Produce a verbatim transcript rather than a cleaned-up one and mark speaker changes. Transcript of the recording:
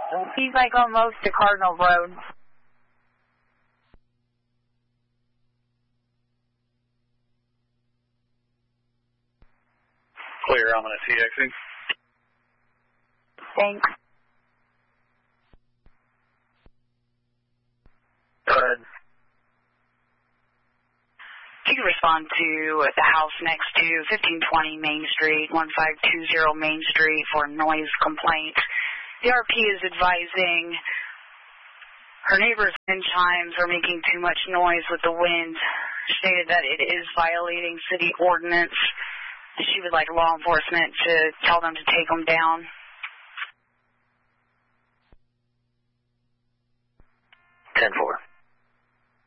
Speaker 1: He's like almost to Cardinal Road.
Speaker 2: Clear, I'm going to T X him.
Speaker 1: Thanks.
Speaker 2: Go ahead.
Speaker 3: You can respond to the house next to fifteen twenty Main Street, one five two zero Main Street for noise complaint. The R P is advising her neighbor's wind chimes are making too much noise with the wind. Stated that it is violating city ordinance. She would like law enforcement to tell them to take them down.